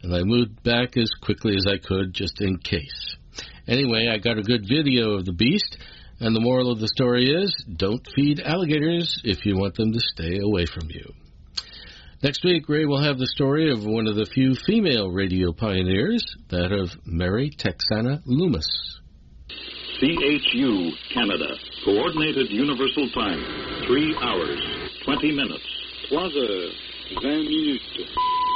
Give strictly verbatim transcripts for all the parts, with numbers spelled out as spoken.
and I moved back as quickly as I could just in case. Anyway, I got a good video of the beast, and the moral of the story is, don't feed alligators if you want them to stay away from you. Next week, Ray will have the story of one of the few female radio pioneers, that of Mary Texana Loomis. C H U, Canada. Coordinated Universal Time. Three hours, twenty minutes. Trois heures, vingt minutes.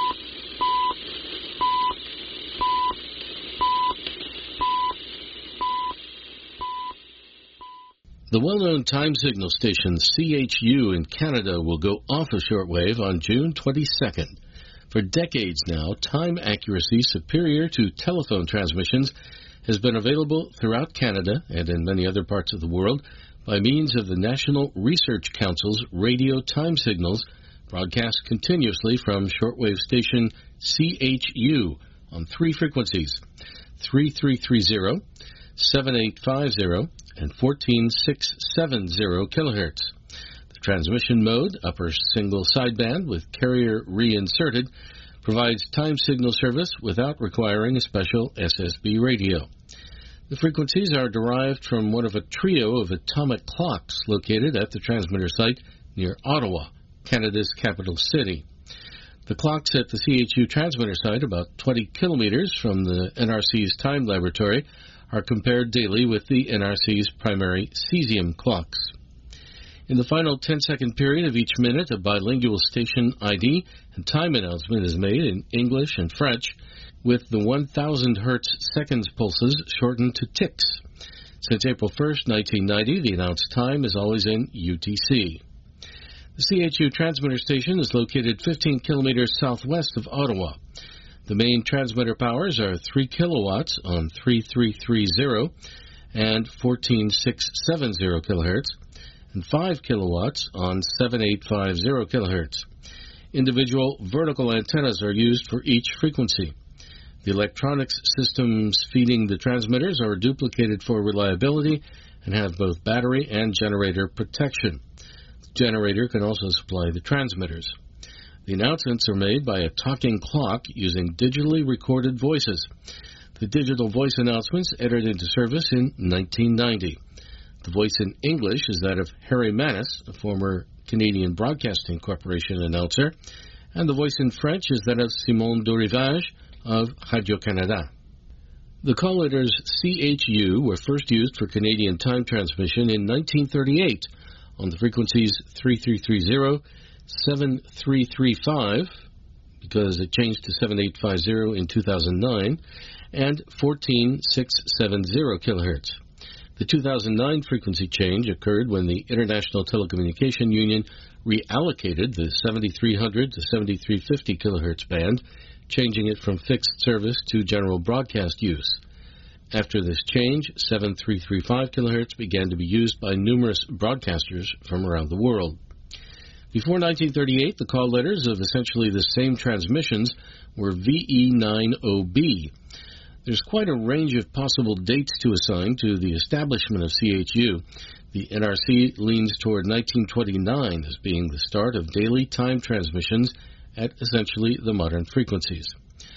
The well-known time signal station C H U in Canada will go off of shortwave on June twenty-second. For decades now, time accuracy superior to telephone transmissions has been available throughout Canada and in many other parts of the world by means of the National Research Council's radio time signals broadcast continuously from shortwave station C H U on three frequencies, three three three zero, seven eight five zero, and fourteen six seven zero kilohertz. The transmission mode, upper single sideband with carrier reinserted, provides time signal service without requiring a special S S B radio. The frequencies are derived from one of a trio of atomic clocks located at the transmitter site near Ottawa, Canada's capital city. The clocks at the C H U transmitter site, about twenty kilometers from the N R C's time laboratory, are compared daily with the N R C's primary cesium clocks. In the final ten-second period of each minute, a bilingual station I D and time announcement is made in English and French, with the one thousand hertz seconds pulses shortened to ticks. Since April first, nineteen ninety, the announced time is always in U T C. The C H U transmitter station is located fifteen kilometers southwest of Ottawa. The main transmitter powers are three kilowatts on three three three zero and fourteen six seven zero kilohertz, and five kilowatts on seven eight five zero kilohertz. Individual vertical antennas are used for each frequency. The electronics systems feeding the transmitters are duplicated for reliability and have both battery and generator protection. The generator can also supply the transmitters. The announcements are made by a talking clock using digitally recorded voices. The digital voice announcements entered into service in nineteen ninety. The voice in English is that of Harry Manis, a former Canadian Broadcasting Corporation announcer, and the voice in French is that of Simon Dorivage of Radio-Canada. The call letters C H U were first used for Canadian time transmission in nineteen thirty-eight on the frequencies three three three zero, seven three three five, because it changed to seven eight five zero in two thousand nine, and fourteen six seven zero kilohertz. The two thousand nine frequency change occurred when the International Telecommunication Union reallocated the seventy-three hundred to seventy-three fifty kilohertz band, changing it from fixed service to general broadcast use. After this change, seven three three five kilohertz began to be used by numerous broadcasters from around the world. Before nineteen thirty-eight, the call letters of essentially the same transmissions were V E ninety B. There's quite a range of possible dates to assign to the establishment of C H U. The N R C leans toward nineteen twenty-nine as being the start of daily time transmissions at essentially the modern frequencies.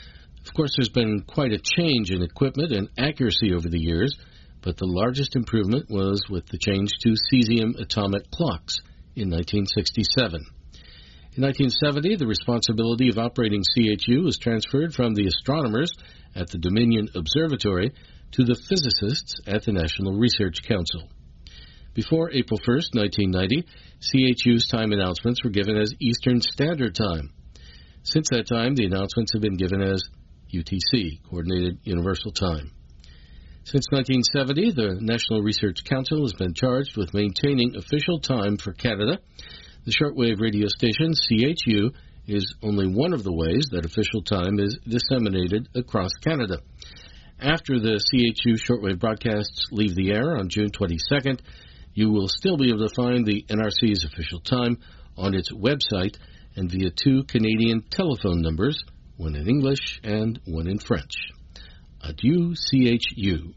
Of course, there's been quite a change in equipment and accuracy over the years, but the largest improvement was with the change to cesium atomic clocks in nineteen sixty-seven. In nineteen seventy, the responsibility of operating C H U was transferred from the astronomers at the Dominion Observatory to the physicists at the National Research Council. Before April first, nineteen ninety, C H U's time announcements were given as Eastern Standard Time. Since that time, the announcements have been given as U T C, Coordinated Universal Time. Since nineteen seventy, the National Research Council has been charged with maintaining official time for Canada. The shortwave radio station, C H U, is only one of the ways that official time is disseminated across Canada. After the C H U shortwave broadcasts leave the air on June twenty-second, you will still be able to find the N R C's official time on its website and via two Canadian telephone numbers, one in English and one in French. Adieu, C H U.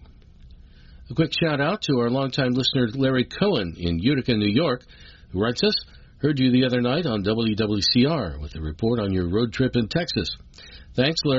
A quick shout-out to our longtime listener Larry Cohen in Utica, New York, who writes us, "Heard you the other night on W W C R with a report on your road trip in Texas. Thanks, Larry.